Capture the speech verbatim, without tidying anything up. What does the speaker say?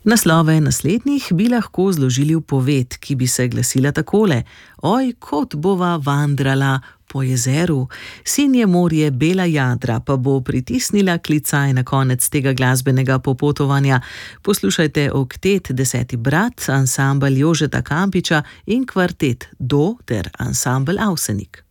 Naslove naslednjih bi lahko zložili v poved, ki bi se glasila takole: Oj, kot bova vandrala po jezeru, sinje morje bela jadra pa bo pritisnila klicaj na konec tega glasbenega popotovanja. Poslušajte oktet Deseti brat, ansambel Jožeta Kampiča in kvartet Do ter ansambel Avsenik.